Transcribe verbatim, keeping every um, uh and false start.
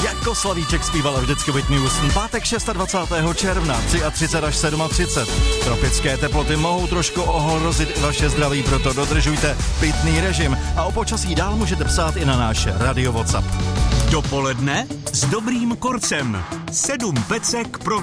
Jako Slavíček zpívala vždycky Whitney Houston. Pátek dvacátého šestého června, třicet tři až třicet sedm. Tropické teploty mohou trošku ohrozit vaše zdraví, proto dodržujte pitný režim a o počasí dál můžete psát i na náš radio WhatsApp. Dopoledne s dobrým korcem. Sedm pecek pro